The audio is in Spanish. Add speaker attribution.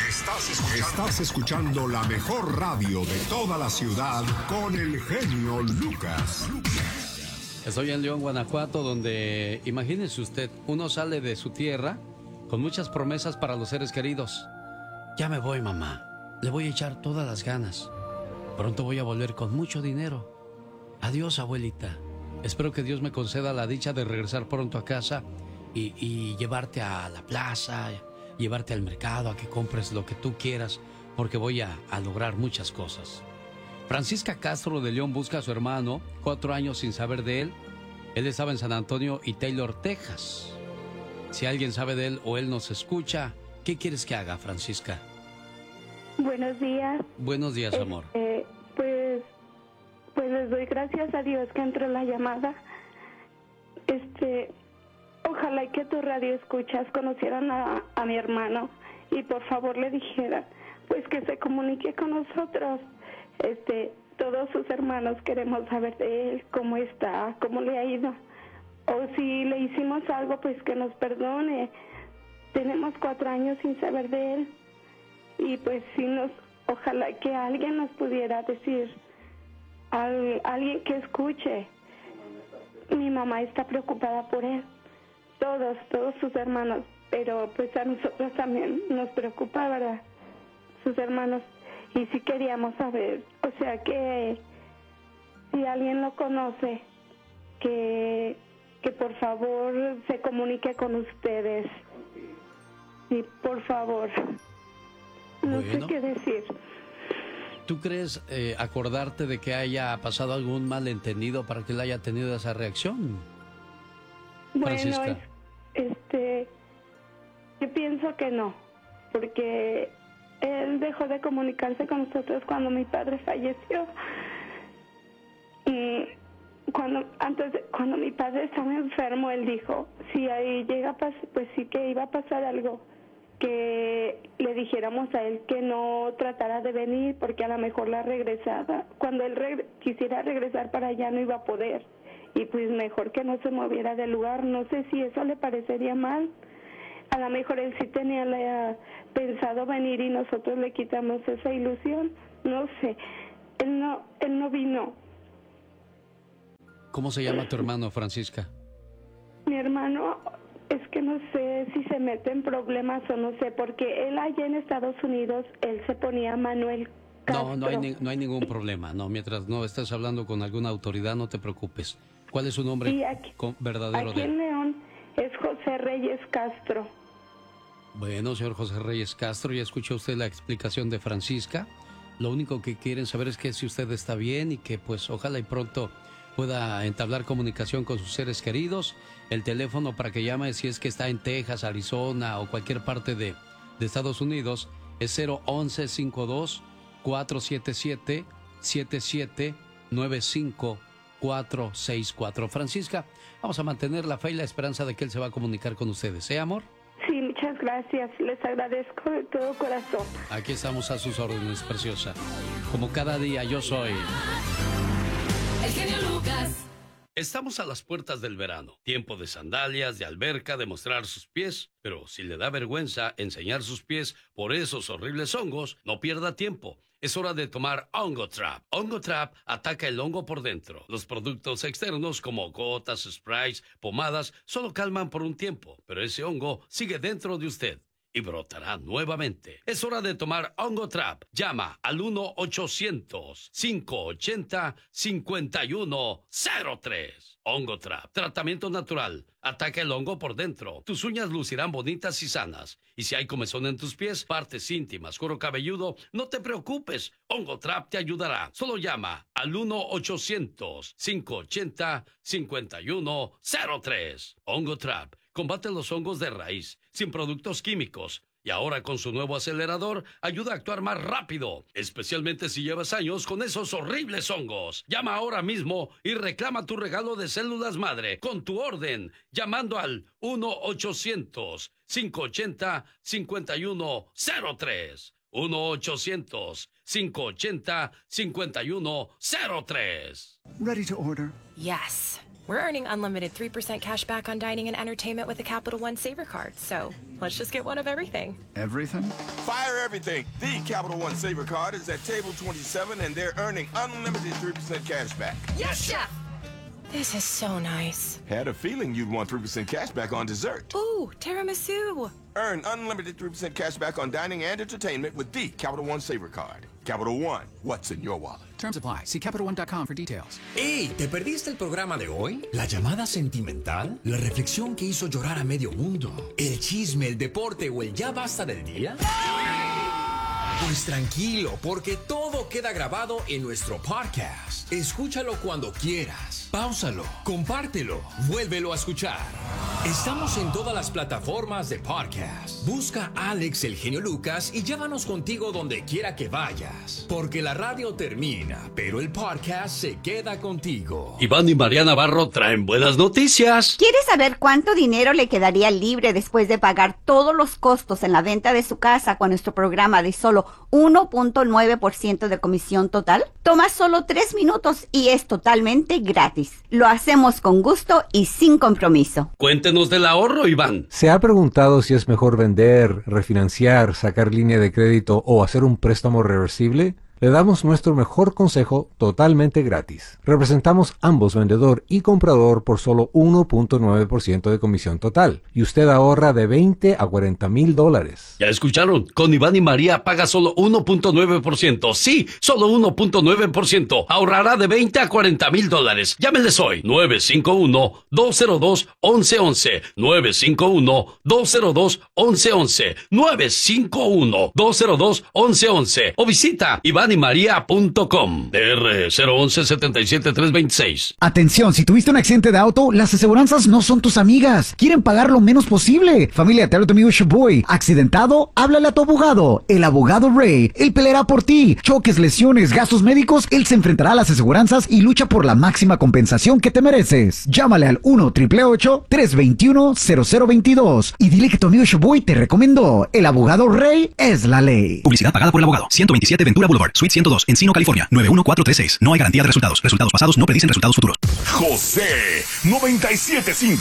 Speaker 1: Estás escuchando la mejor radio de toda la ciudad con el genio Lucas.
Speaker 2: Estoy en León, Guanajuato, donde, imagínese usted, uno sale de su tierra con muchas promesas para los seres queridos. Ya me voy, mamá. Le voy a echar todas las ganas. Pronto voy a volver con mucho dinero. Adiós, abuelita. Espero que Dios me conceda la dicha de regresar pronto a casa y llevarte a la plaza, llevarte al mercado, a que compres lo que tú quieras, porque voy a lograr muchas cosas. Francisca Castro de León busca a su hermano, 4 años sin saber de él. Él estaba en San Antonio y Taylor, Texas. Si alguien sabe de él o él nos escucha, ¿qué quieres que haga, Francisca?
Speaker 3: Buenos días.
Speaker 2: Buenos días, amor.
Speaker 3: Pues les doy gracias a Dios que entró la llamada. Ojalá y que tu radio escuchas conocieran a mi hermano y por favor le dijeran, pues que se comunique con nosotros. Todos sus hermanos queremos saber de él, cómo está, cómo le ha ido. O si le hicimos algo, pues que nos perdone. Tenemos 4 años sin saber de él. Y pues ojalá que alguien nos pudiera decir, alguien que escuche. Mi mamá está preocupada por él. Todos sus hermanos. Pero pues a nosotros también nos preocupa, ¿verdad? Sus hermanos. Y sí queríamos saber, o sea que si alguien lo conoce, que por favor se comunique con ustedes. Y por favor, no sé qué decir.
Speaker 2: ¿Tú crees acordarte de que haya pasado algún malentendido para que él haya tenido esa reacción?
Speaker 3: Bueno, yo pienso que no, porque él dejó de comunicarse con nosotros cuando mi padre falleció. Y cuando mi padre estaba enfermo, él dijo, si ahí llega a pasar, pues sí que iba a pasar algo, que le dijéramos a él que no tratara de venir, porque a lo mejor la regresada, cuando él quisiera regresar para allá no iba a poder. Y pues mejor que no se moviera del lugar. No sé si eso le parecería mal. A lo mejor él sí tenía pensado venir y nosotros le quitamos esa ilusión. No sé. Él no vino.
Speaker 2: ¿Cómo se llama tu hermano, Francisca?
Speaker 3: Mi hermano, es que no sé si se mete en problemas o no sé, porque él allá en Estados Unidos, él se ponía Manuel Castro.
Speaker 2: No hay ningún problema. No, mientras no estés hablando con alguna autoridad, no te preocupes. ¿Cuál es su nombre verdadero?
Speaker 3: Aquí en León es José Reyes Castro.
Speaker 2: Bueno, señor José Reyes Castro, ya escuchó usted la explicación de Francisca. Lo único que quieren saber es que si usted está bien y que pues ojalá y pronto pueda entablar comunicación con sus seres queridos. El teléfono para que llame si es que está en Texas, Arizona o cualquier parte de Estados Unidos es 011-52-477-7795-464. Francisca, vamos a mantener la fe y la esperanza de que él se va a comunicar con ustedes. ¿Eh, amor?
Speaker 3: Sí, muchas gracias. Les agradezco de todo corazón.
Speaker 2: Aquí estamos a sus órdenes, preciosa. Como cada día, yo soy
Speaker 4: el genio Lucas.
Speaker 2: Estamos a las puertas del verano. Tiempo de sandalias, de alberca, de mostrar sus pies. Pero si le da vergüenza enseñar sus pies por esos horribles hongos, no pierda tiempo. Es hora de tomar Hongo Trap. Hongo Trap ataca el hongo por dentro. Los productos externos como gotas, sprays, pomadas, solo calman por un tiempo. Pero ese hongo sigue dentro de usted y brotará nuevamente. Es hora de tomar Hongo Trap. Llama al 1-800-580-5103. Hongo Trap. Tratamiento natural. Ataca el hongo por dentro. Tus uñas lucirán bonitas y sanas. Y si hay comezón en tus pies, partes íntimas, cuero cabelludo, no te preocupes. Hongo Trap te ayudará. Solo llama al 1-800-580-5103. Hongo Trap. Combate los hongos de raíz, sin productos químicos. Y ahora con su nuevo acelerador, ayuda a actuar más rápido, especialmente si llevas años con esos horribles hongos. Llama ahora mismo y reclama tu regalo de células madre con tu orden, llamando al 1-800-580-5103. 1-800-580-5103.
Speaker 5: Ready to order?
Speaker 4: Yes.
Speaker 5: we're earning unlimited 3% cash back on dining and entertainment with a Capital One Saver card. So let's just get one of everything.
Speaker 6: Everything?
Speaker 7: Fire everything. The Capital One Saver card is at table 27, and they're earning unlimited 3% cash back.
Speaker 5: Yes, Chef! This is so nice.
Speaker 7: Had a feeling you'd want 3% cash back on dessert.
Speaker 5: Ooh, tiramisu.
Speaker 7: Earn unlimited 3% cash back on dining and entertainment with the Capital One Saver card. Capital One, what's in your wallet?
Speaker 6: Terms apply. See CapitalOne.com for details.
Speaker 8: ¡Ey! ¿Te perdiste el programa de hoy? ¿La llamada sentimental? ¿La reflexión que hizo llorar a medio mundo? ¿El chisme, el deporte o el ya basta del día? Pues tranquilo, porque todo queda grabado en nuestro podcast. Escúchalo cuando quieras. Páusalo, compártelo, vuélvelo a escuchar. Estamos en todas las plataformas de podcast. Busca Alex el Genio Lucas y llévanos contigo donde quiera que vayas. Porque la radio termina, pero el podcast se queda contigo.
Speaker 2: Iván y María Navarro traen buenas noticias.
Speaker 9: ¿Quieres saber cuánto dinero le quedaría libre después de pagar todos los costos en la venta de su casa con nuestro programa de solo 1.9% de comisión total? Toma solo 3 minutos y es totalmente gratis. Lo hacemos con gusto y sin compromiso.
Speaker 2: Cuéntenos del ahorro, Iván.
Speaker 10: ¿Se ha preguntado si es mejor vender, refinanciar, sacar línea de crédito o hacer un préstamo reversible? Le damos nuestro mejor consejo totalmente gratis. Representamos ambos vendedor y comprador por solo 1.9% de comisión total. Y usted ahorra de $20,000 a $40,000.
Speaker 2: ¿Ya escucharon? Con Iván y María paga solo 1.9%. Sí, solo 1.9%. Ahorrará de $20,000 a $40,000. Llámenles hoy. 951-202-1111. 951-202-1111. 951-202-1111. O visita IvánYMaría.com. DR 011-77326.
Speaker 11: Atención, si tuviste un accidente de auto, las aseguranzas no son tus amigas. Quieren pagar lo menos posible. Familia, te habla tu amigo Shaboy. ¿Accidentado? Háblale a tu abogado. El abogado Ray. Él peleará por ti. Choques, lesiones, gastos médicos. Él se enfrentará a las aseguranzas y lucha por la máxima compensación que te mereces. Llámale al 1-888-321-0022 y dile que tu amigo Shaboy te recomendó. El abogado Ray es la ley.
Speaker 12: Publicidad pagada por el abogado. 127 Ventura Boulevard, Suite 102, Encino, California, 91436. No hay garantía de resultados. Resultados pasados no predicen resultados futuros.
Speaker 1: José 97.5.